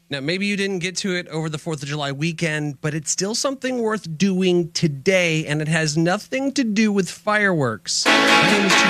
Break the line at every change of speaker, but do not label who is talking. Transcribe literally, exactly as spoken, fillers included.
Now, maybe you didn't get to it over the fourth of July weekend, but it's still something worth doing today, and it has nothing to do with fireworks. My name is